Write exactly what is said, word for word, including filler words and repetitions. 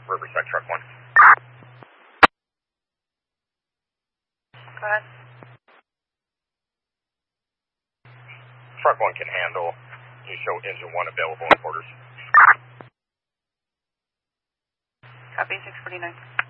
Riverside Truck one. Go ahead. Truck one can handle. You show engine one available in quarters. Copy, six forty-nine.